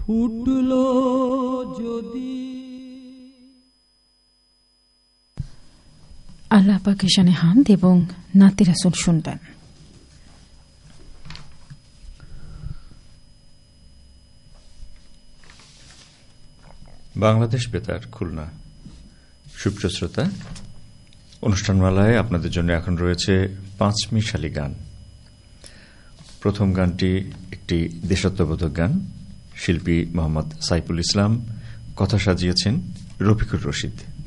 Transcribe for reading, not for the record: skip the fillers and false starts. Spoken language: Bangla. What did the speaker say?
ফুটলো যদি। আল্লাহ পাকের শানে হামদ এবং নাতে রাসূল শুনবেন। বাংলাদেশ বেতার খুলনা। সুপ্রিয় শ্রোতা, অনুষ্ঠানমালায় আপনাদের জন্য এখন রয়েছে পাঁচমিশালি গান। প্রথম গানটি একটি দেশাত্মবোধক গান। শিল্পী মোহাম্মদ সাইফুল ইসলাম, কথা সাজিয়েছেন রফিকুর রশিদ।